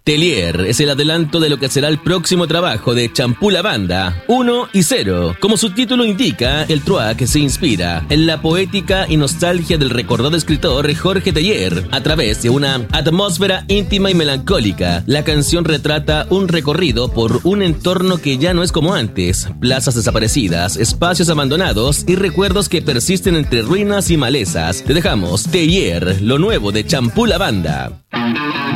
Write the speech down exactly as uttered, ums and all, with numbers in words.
Telier es el adelanto de lo que será el próximo trabajo de Champú Lavanda uno y cero. Como su título indica, el track se inspira en la poética y nostalgia del recordado escritor Jorge Teillier. A través de una atmósfera íntima y melancólica, la canción retrata un recorrido por un entorno que ya no es como antes: plazas desaparecidas, espacios abandonados y recuerdos que persisten entre ruinas y malezas. Te dejamos Teillier, lo nuevo de Champú Lavanda.